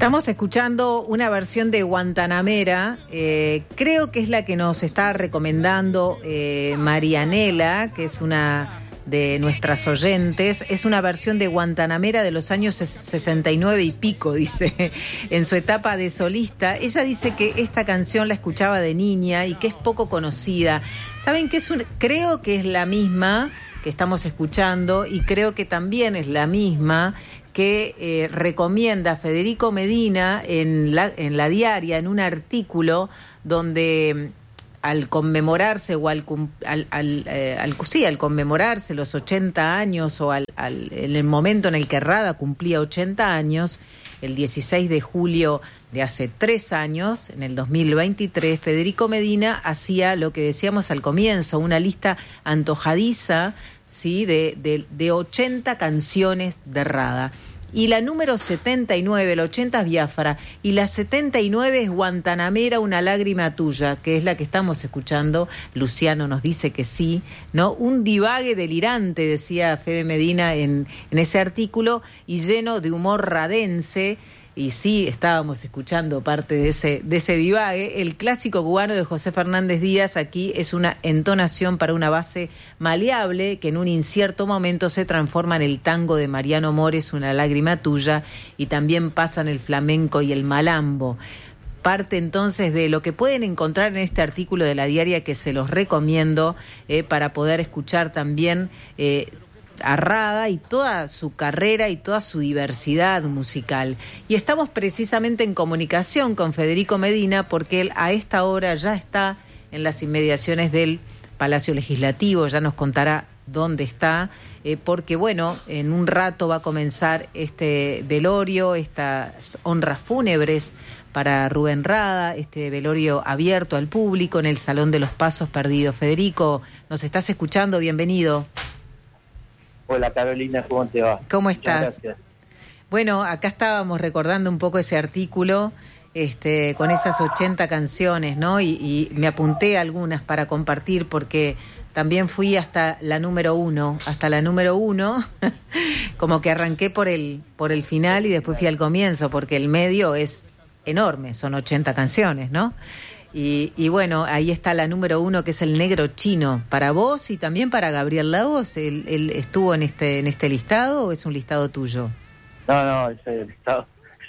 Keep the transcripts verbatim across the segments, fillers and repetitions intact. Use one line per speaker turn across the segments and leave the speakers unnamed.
Estamos escuchando una versión de Guantanamera, eh, creo que es la que nos está recomendando eh, Marianela, que es una de nuestras oyentes. Es una versión de Guantanamera de los años sesenta y nueve y pico, dice, en su etapa de solista. Ella dice que esta canción la escuchaba de niña y que es poco conocida. ¿Saben qué es? Un, creo que es la misma que estamos escuchando y creo que también es la misma que eh, recomienda Federico Medina en la, en la Diaria, en un artículo donde al conmemorarse o al, al, al, eh, al, sí, al conmemorarse los ochenta años o al, al, en el momento en el que Rada cumplía ochenta años, el dieciséis de julio de hace tres años, en el dos mil veintitrés, Federico Medina hacía lo que decíamos al comienzo, una lista antojadiza, ¿sí? de, de, de ochenta canciones de Rada. Y la número setenta y nueve, la ochenta es Biafra, y la setenta y nueve es Guantanamera, una lágrima tuya, que es la que estamos escuchando. Luciano nos dice que sí, ¿no? Un divague delirante, decía Fede Medina en, en ese artículo, y lleno de humor radense. Y sí, estábamos escuchando parte de ese, de ese divague. El clásico cubano de José Fernández Díaz aquí es una entonación para una base maleable que en un incierto momento se transforma en el tango de Mariano Mores, Una lágrima tuya, y también pasan el flamenco y el malambo. Parte entonces de lo que pueden encontrar en este artículo de la Diaria, que se los recomiendo eh, para poder escuchar también eh, a Rada y toda su carrera y toda su diversidad musical. Y estamos precisamente en comunicación con Federico Medina porque él a esta hora ya está en las inmediaciones del Palacio Legislativo, ya nos contará dónde está, eh, porque bueno, en un rato va a comenzar este velorio, estas honras fúnebres para Rubén Rada, este velorio abierto al público en el Salón de los Pasos Perdidos. Federico, ¿nos estás escuchando? Bienvenido.
Hola Carolina, ¿cómo te va?
¿Cómo estás? Bueno, acá estábamos recordando un poco ese artículo este, con esas ochenta canciones, ¿no? Y, y me apunté algunas para compartir porque también fui hasta la número uno, hasta la número uno, como que arranqué por el, por el final y después fui al comienzo, porque el medio es enorme, son ochenta canciones, ¿no? Y, y bueno, ahí está la número uno, que es El Negro Chino, para vos y también para Gabriel Lagos. ¿Él, él estuvo en este en este listado o es un listado tuyo?
No, no, ese listado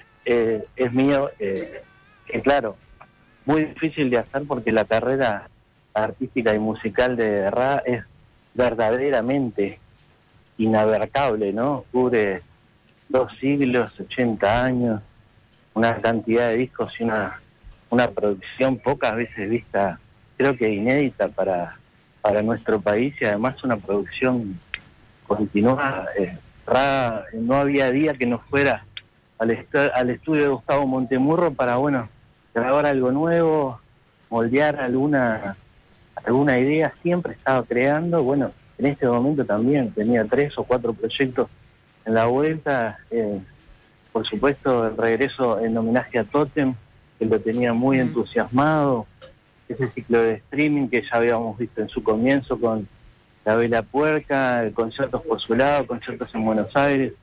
eh, es mío. Eh, que claro, muy difícil de hacer porque la carrera artística y musical de Rada es verdaderamente inabarcable, ¿no? Cubre dos siglos, ochenta años, una cantidad de discos y una... una producción pocas veces vista, creo que inédita para para nuestro país, y además una producción continuada. Eh, Rada, no había día que no fuera al, est- al estudio de Gustavo Montemurro para, bueno, grabar algo nuevo, moldear alguna alguna idea, siempre estaba creando. Bueno, en este momento también tenía tres o cuatro proyectos en la vuelta, eh, por supuesto el regreso en homenaje a Totem, que lo tenía muy entusiasmado, ese ciclo de streaming que ya habíamos visto en su comienzo con La Vela Puerca, conciertos por su lado, conciertos en Buenos Aires.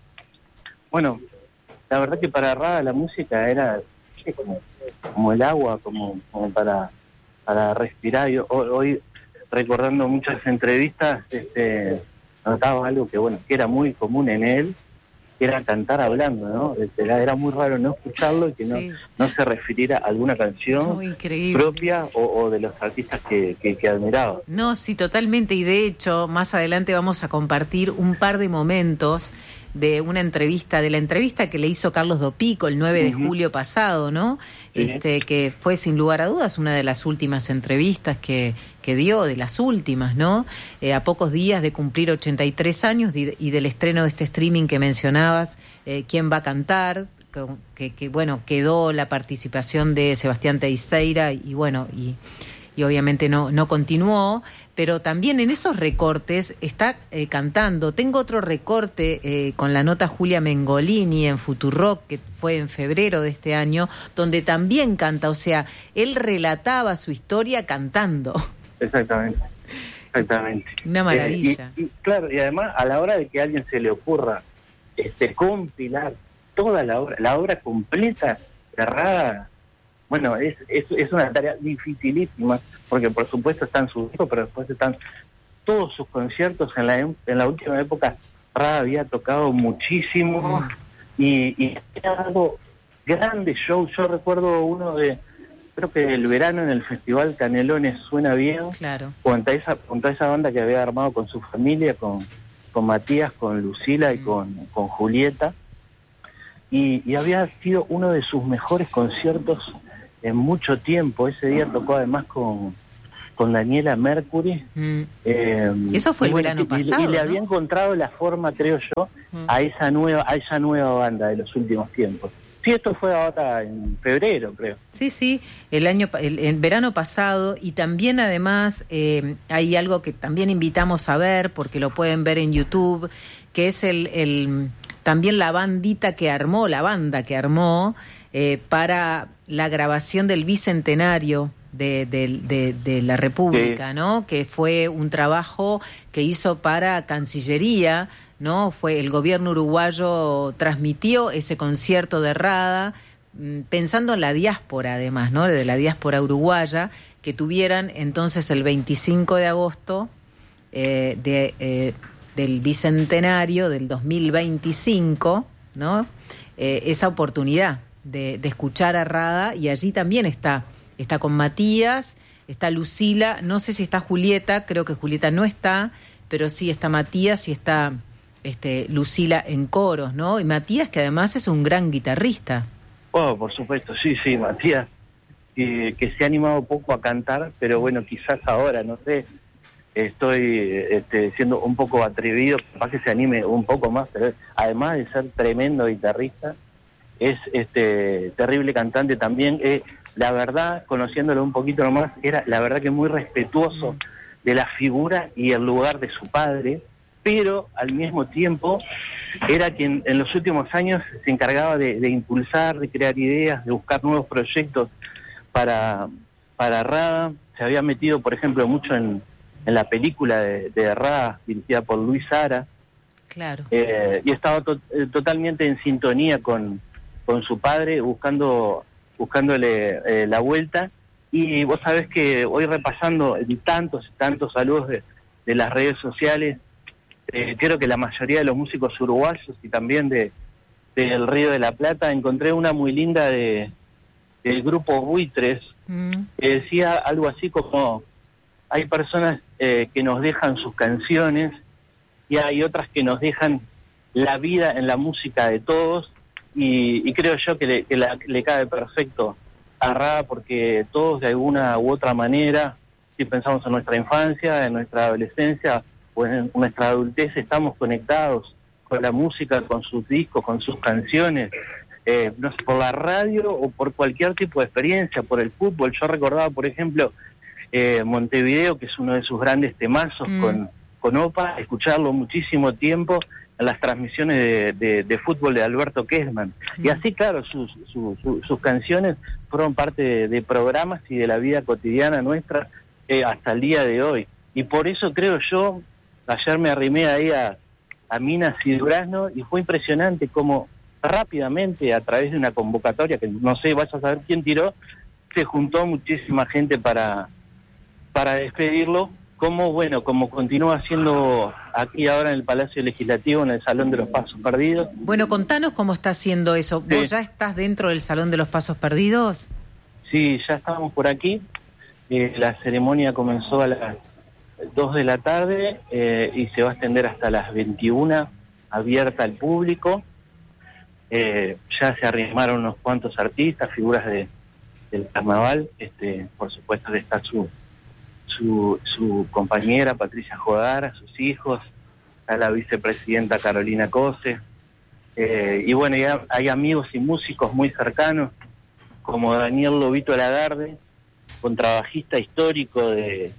Bueno, la verdad que para Rada la música era sí, como, como el agua, como, como para, para respirar. Yo, hoy, hoy, recordando muchas entrevistas, este, notaba algo que bueno que era muy común en él, que era cantar hablando, ¿no? Era, era muy raro no escucharlo y que sí. no, no se refiriera a alguna canción propia o, o de los artistas que, que, que admiraba.
No, sí, totalmente. Y de hecho, más adelante vamos a compartir un par de momentos de una entrevista, de la entrevista que le hizo Carlos Dopico el nueve de julio pasado, ¿no? Sí. Este, que fue sin lugar a dudas una de las últimas entrevistas que, que dio, de las últimas, ¿no? Eh, a pocos días de cumplir ochenta y tres años y, y del estreno de este streaming que mencionabas, eh, ¿Quién va a cantar? Que, que, que, bueno, quedó la participación de Sebastián Teixeira y, bueno, y... y obviamente no no continuó, pero también en esos recortes está eh, cantando. Tengo otro recorte eh, con la nota Julia Mengolini en Futurock, que fue en febrero de este año, donde también canta, o sea, él relataba su historia cantando.
Exactamente, exactamente.
Una maravilla.
Eh, y, y claro, y además a la hora de que a alguien se le ocurra este compilar toda la obra, la obra completa de Rada. Bueno, es, es, es una tarea dificilísima, porque por supuesto están sus hijos, pero después están todos sus conciertos. En la, en la última época Rada había tocado muchísimo y, y ha dado grandes shows. Yo recuerdo uno de, creo que el verano en el Festival Canelones Suena Bien,
claro,
con toda esa, con toda esa banda que había armado con su familia, con, con Matías, con Lucila y con, con Julieta, y, y había sido uno de sus mejores conciertos en mucho tiempo. Ese día tocó además con, con Daniela Mercury.
Mm.
Eh,
Eso fue el
bueno,
verano
y,
pasado,
y le
¿no?
había encontrado la forma, creo yo,
Mm.
a esa nueva, a esa nueva banda de los últimos tiempos. Sí, esto fue ahora en febrero, creo.
Sí, sí, el año, el, el verano pasado, y también además eh, hay algo que también invitamos a ver, porque lo pueden ver en YouTube, que es el, el también la bandita que armó, la banda que armó eh, para la grabación del bicentenario de, de, de, de la República, sí, ¿no? Que fue un trabajo que hizo para Cancillería, ¿no? Fue el gobierno uruguayo transmitió ese concierto de Rada, pensando en la diáspora además, ¿no? De la diáspora uruguaya, que tuvieran entonces el veinticinco de agosto eh, de, eh, del bicentenario del dos mil veinticinco, ¿no? Eh, esa oportunidad de, de escuchar a Rada, y allí también está, está con Matías, está Lucila, no sé si está Julieta, creo que Julieta no está, pero sí está Matías y está este, Lucila en coros, ¿no? Y Matías, que además es un gran guitarrista.
Oh, por supuesto, sí, sí, Matías, que, que se ha animado poco a cantar, pero bueno, quizás ahora, no sé, estoy este, siendo un poco atrevido, capaz que se anime un poco más, pero además de ser tremendo guitarrista, es este terrible cantante también. Eh, la verdad, conociéndolo un poquito nomás, era la verdad que muy respetuoso de la figura y el lugar de su padre, pero al mismo tiempo era quien en los últimos años se encargaba de, de impulsar, de crear ideas, de buscar nuevos proyectos para, para Rada. Se había metido, por ejemplo, mucho en, en la película de, de Rada, dirigida por Luis Sara.
Claro.
Eh, y estaba to- totalmente en sintonía con, con su padre, buscando buscándole eh, la vuelta. Y vos sabés que hoy, repasando tantos y tantos saludos de, de las redes sociales, Eh, creo que la mayoría de los músicos uruguayos y también de del Río de la Plata, encontré una muy linda de del grupo Buitres, mm. que decía algo así como: hay personas eh, que nos dejan sus canciones y hay otras que nos dejan la vida en la música de todos, y, y creo yo que, le, que la, le cabe perfecto a Rada, porque todos de alguna u otra manera, si pensamos en nuestra infancia, en nuestra adolescencia o en nuestra adultez, estamos conectados con la música, con sus discos, con sus canciones, eh, no sé, por la radio o por cualquier tipo de experiencia, por el fútbol. Yo recordaba, por ejemplo, eh, Montevideo, que es uno de sus grandes temazos, mm. con, con Opa, escucharlo muchísimo tiempo en las transmisiones de, de, de fútbol de Alberto Kessman. Mm. Y así, claro, sus, sus, sus, sus canciones fueron parte de, de programas y de la vida cotidiana nuestra eh, hasta el día de hoy. Y por eso creo yo, ayer me arrimé ahí a, a Minas y Durazno, y fue impresionante cómo rápidamente, a través de una convocatoria, que no sé, vaya a saber quién tiró, se juntó muchísima gente para, para despedirlo, como bueno, como continúa haciendo aquí ahora en el Palacio Legislativo, en el Salón de los Pasos Perdidos.
Bueno, contanos cómo está haciendo eso. ¿Vos sí. ya estás dentro del Salón de los Pasos Perdidos?
Sí, ya estamos por aquí. Eh, la ceremonia comenzó a las dos de la tarde eh, y se va a extender hasta las veintiuna, abierta al público. Eh, ya se arrimaron unos cuantos artistas, figuras de, del carnaval. Este, por supuesto está su, su su compañera Patricia Jodara, sus hijos, está la vicepresidenta Carolina Cose, eh, y bueno, ya hay amigos y músicos muy cercanos, como Daniel Lobito Lagarde, contrabajista histórico de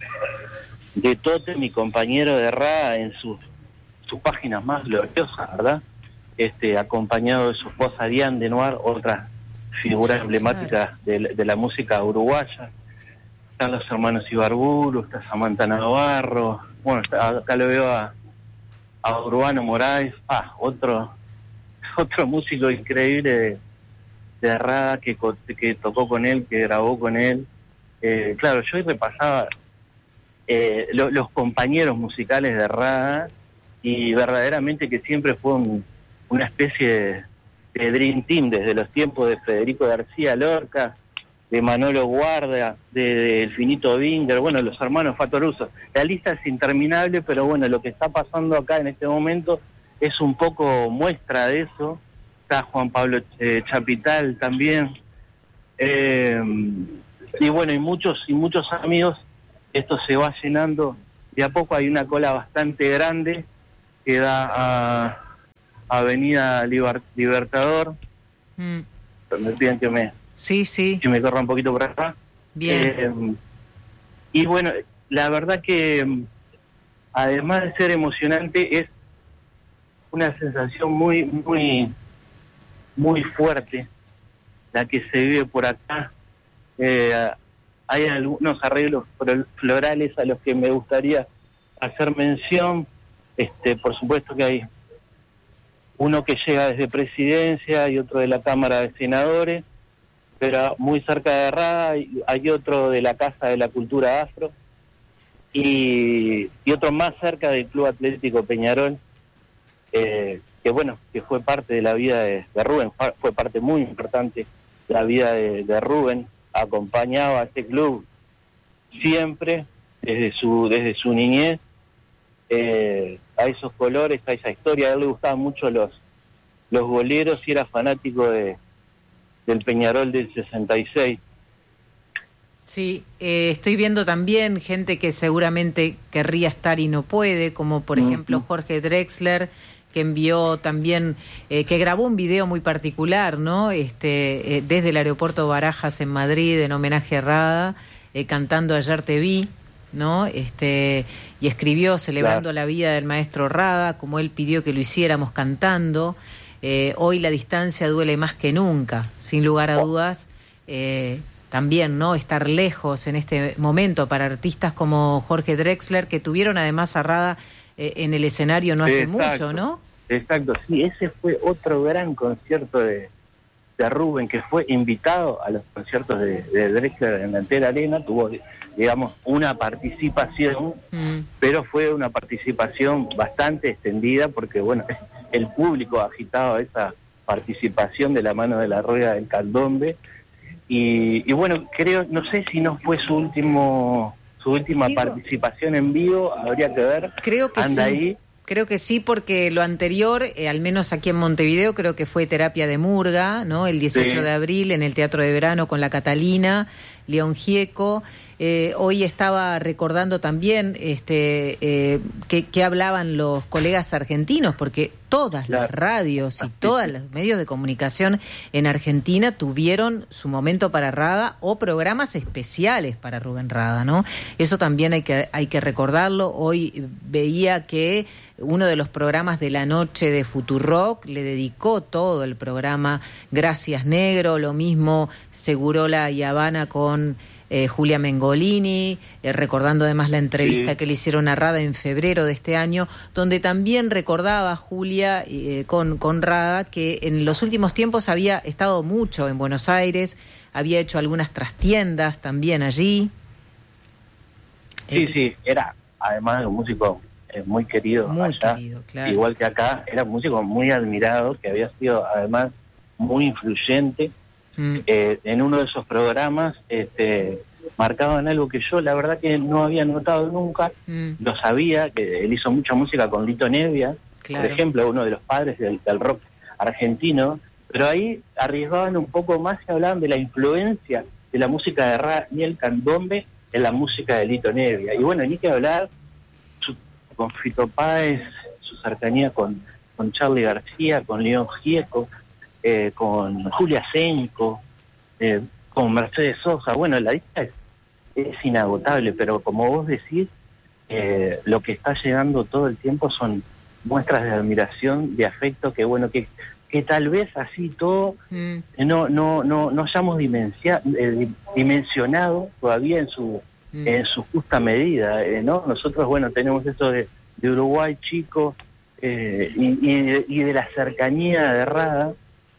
de Totem, mi compañero de Rada en sus sus páginas más gloriosas, ¿verdad? Este, acompañado de su esposa Diane de Noir, otra figura emblemática de, de la música uruguaya. Están los hermanos Ibarburu, está Samantha Navarro, bueno, está, acá lo veo a, a Urbano Moraes, ah, otro otro músico increíble de, de Rada que, que tocó con él, que grabó con él. Eh, claro, yo repasaba eh, lo, los compañeros musicales de Rada y verdaderamente que siempre fue un, una especie de, de Dream Team desde los tiempos de Federico García Lorca, de Manolo Guarda, de, de El Finito Binger, bueno, los hermanos Fatoruso. La lista es interminable, pero bueno, lo que está pasando acá en este momento es un poco muestra de eso. Está Juan Pablo eh, Chapital también. Eh, y bueno, y muchos y muchos amigos, esto se va llenando. De a poco hay una cola bastante grande que da a Avenida Liber, Libertador. Mm. Me piden que me...
Sí, sí.
Que me corra un poquito por acá.
Bien.
Eh, y bueno, la verdad que además de ser emocionante, es una sensación muy, muy, muy fuerte la que se vive por acá. Eh, hay algunos arreglos florales a los que me gustaría hacer mención. Este, por supuesto que hay uno que llega desde Presidencia y otro de la Cámara de Senadores, pero muy cerca de Rada hay otro de la Casa de la Cultura Afro y, y otro más cerca del Club Atlético Peñarol, eh, que bueno, que fue parte de la vida de, de Rubén, fue parte muy importante de la vida de, de Rubén, acompañaba a este club siempre desde su desde su niñez, eh, a esos colores, a esa historia. A él le gustaban mucho los, los boleros y era fanático de del Peñarol del sesenta y seis.
Sí, eh, estoy viendo también gente que seguramente querría estar y no puede, como por uh-huh. ejemplo Jorge Drexler, que envió también, eh, que grabó un video muy particular, ¿no? Este, eh, desde el aeropuerto Barajas en Madrid, en homenaje a Rada, eh, cantando Ayer te vi, ¿no? Este, y escribió celebrando claro. la vida del maestro Rada, como él pidió que lo hiciéramos cantando. Eh, hoy la distancia duele más que nunca, sin lugar a dudas. Eh, también, ¿no? Estar lejos en este momento para artistas como Jorge Drexler, que tuvieron además a Rada eh, en el escenario no hace exacto, mucho, ¿no?
Exacto, sí, ese fue otro gran concierto de, de Rubén, que fue invitado a los conciertos de, de Drexler en la Entera Arena, tuvo, digamos, una participación, mm. pero fue una participación bastante extendida, porque, bueno, el público agitaba esa participación de la mano de la rueda del candombe, y, y bueno, creo, no sé si no fue su último su última Digo, participación en vivo, habría que ver.
Creo que
anda
sí.
ahí.
Creo que sí, porque lo anterior, eh, al menos aquí en Montevideo, creo que fue Terapia de Murga, ¿no? El dieciocho sí. de abril en el Teatro de Verano con la Catalina, León Gieco. Eh, hoy estaba recordando también este eh, que, que hablaban los colegas argentinos, porque todas claro. las radios y todos los medios de comunicación en Argentina tuvieron su momento para Rada o programas especiales para Rubén Rada, ¿no? Eso también hay que hay que recordarlo. Hoy veía que uno de los programas de la noche de Futurock le dedicó todo el programa Gracias Negro, lo mismo Segurola y Habana con eh, Julia Mengolini, eh, recordando además la entrevista sí. que le hicieron a Rada en febrero de este año, donde también recordaba Julia eh, con, con Rada que en los últimos tiempos había estado mucho en Buenos Aires, había hecho algunas trastiendas también allí.
Sí,
eh,
sí, era además de un músico eh, muy querido
muy
allá,
querido, claro.
igual que acá, era un músico muy admirado, que había sido además muy influyente. Mm. Eh, en uno de esos programas este, marcaban algo que yo la verdad que no había notado nunca, mm. lo sabía, que él hizo mucha música con Lito Nevia, claro. por ejemplo, uno de los padres del, del rock argentino, pero ahí arriesgaban un poco más y hablaban de la influencia de la música de Rada y el candombe en la música de Lito Nevia. Y bueno, ni que hablar su, con Fito Páez, su cercanía con, con Charly García, con León Gieco, Eh, con Julia Senko, eh, con Mercedes Sosa. Bueno, la lista es, es inagotable, pero como vos decís, eh, lo que está llegando todo el tiempo son muestras de admiración, de afecto, que bueno, que, que tal vez así todo mm. eh, no no no no hayamos dimensia, eh, dimensionado todavía en su mm. en su justa medida, eh, ¿no? Nosotros, bueno, tenemos esto de, de Uruguay chico, eh, y, y, de, y de la cercanía de Rada,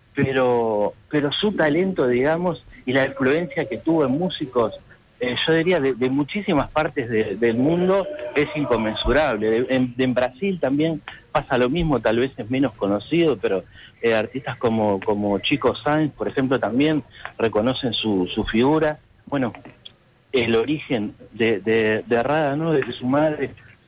pero, pero su talento, digamos, y la influencia que tuvo en músicos, eh, yo diría, de, de muchísimas partes de, del mundo, es inconmensurable. De, en, de, en Brasil también pasa lo mismo, tal vez es menos conocido, pero eh, artistas como, como Chico Sáenz, por ejemplo, también reconocen su, su figura. Bueno, el origen de, de, de Rada, ¿no?, de su madre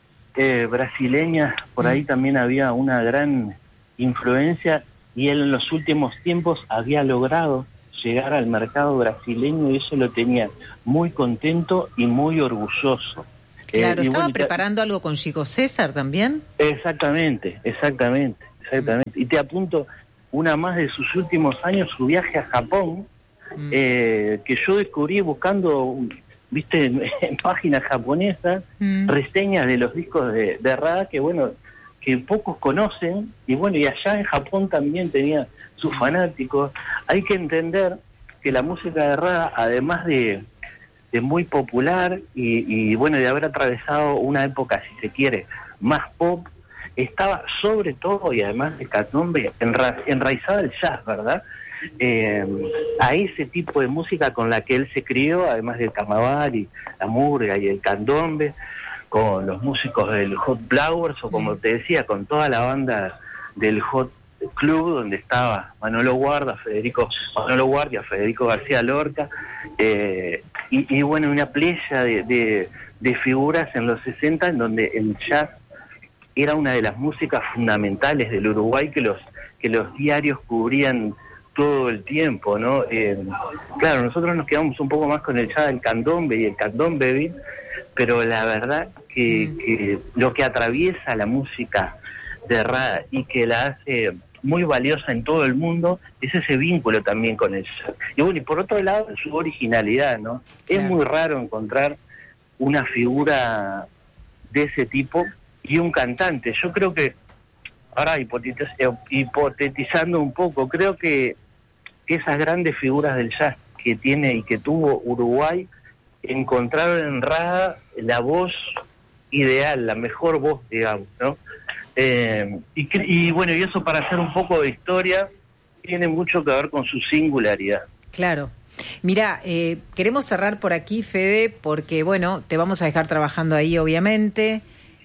eh, brasileña, por ahí también había una gran influencia, y él en los últimos tiempos había logrado llegar al mercado brasileño y eso lo tenía muy contento y muy orgulloso.
Claro,
eh,
¿estaba
bueno,
preparando algo con Chico César también?
Exactamente, exactamente, exactamente. Mm. Y te apunto una más de sus últimos años, su viaje a Japón, mm. eh, que yo descubrí buscando, viste, en, en páginas japonesas, mm. reseñas de los discos de, de Rada, que bueno, que pocos conocen, y bueno, y allá en Japón también tenía sus fanáticos. Hay que entender que la música de Rada, además de, de muy popular y, y bueno, de haber atravesado una época, si se quiere, más pop, estaba sobre todo, y además de candombe, enra, enraizada el jazz, ¿verdad? Eh, a ese tipo de música con la que él se crió, además del carnaval y la murga y el candombe, con los músicos del Hot Flowers, o como te decía, con toda la banda del Hot Club, donde estaba Manolo Guardia, Federico Manolo Guardia, Federico García Lorca, eh, y, y bueno, una playa de, de, de figuras en los sesenta, en donde el jazz era una de las músicas fundamentales del Uruguay, que los que los diarios cubrían todo el tiempo, ¿no? Eh, claro, nosotros nos quedamos un poco más con el jazz del candombe y el candombe beat, pero la verdad que, que lo que atraviesa la música de Rada y que la hace muy valiosa en todo el mundo es ese vínculo también con el jazz. Y bueno, y por otro lado, su originalidad, ¿no? Claro. Es muy raro encontrar una figura de ese tipo y un cantante. Yo creo que, ahora hipotetiz hipotetizando un poco, creo que esas grandes figuras del jazz que tiene y que tuvo Uruguay encontraron en Rada la voz ideal, la mejor voz, digamos, ¿no? Eh, y, y bueno, y eso, para hacer un poco de historia, tiene mucho que ver con su singularidad.
Claro. Mira, eh, queremos cerrar por aquí, Fede, porque bueno, te vamos a dejar trabajando ahí, obviamente,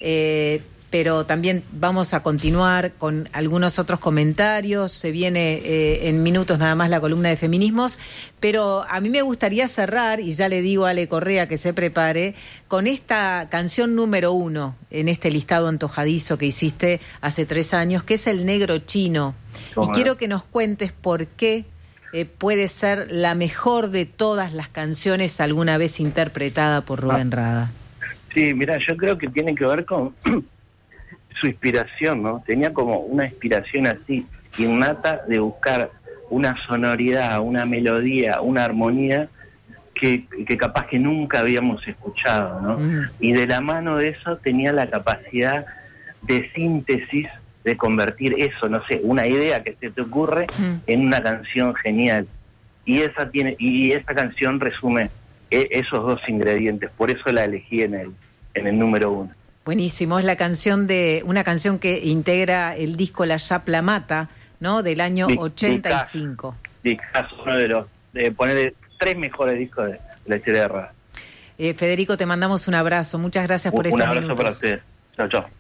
eh, pero también vamos a continuar con algunos otros comentarios. Se viene eh, en minutos nada más la columna de feminismos, pero a mí me gustaría cerrar, y ya le digo a Ale Correa que se prepare, con esta canción número uno en este listado antojadizo que hiciste hace tres años, que es El Negro Chino. Y quiero que nos cuentes por qué eh, puede ser la mejor de todas las canciones alguna vez interpretada por Rubén Rada.
Sí, mira, yo creo que tiene que ver con su inspiración, ¿no? Tenía como una inspiración así, innata, de buscar una sonoridad, una melodía, una armonía que, que capaz que nunca habíamos escuchado, ¿no? Mm. Y de la mano de eso tenía la capacidad de síntesis, de convertir eso, no sé, una idea que se te ocurre mm. en una canción genial. Y esa tiene, y esa canción resume esos dos ingredientes, por eso la elegí en el, en el número uno.
Buenísimo, es la canción de una canción que integra el disco La Chapla Mata, ¿no? Del año ochenta y cinco.
Discazo, uno de los, de poner tres mejores discos de la historia de Rada.
Eh, Federico, te mandamos un abrazo, muchas gracias por estos minutos.
Un abrazo para ustedes. Chao, chao.